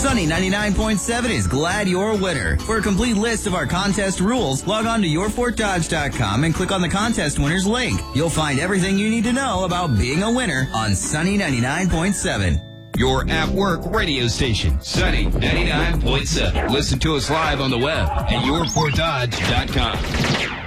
Sunny 99.7 is glad you're a winner. For a complete list of our contest rules, log on to yourfortdodge.com and click on the contest winners link. You'll find everything you need to know about being a winner on Sunny 99.7. Your at-work radio station, Sunny 99.7. Listen to us live on the web at yourfortdodge.com.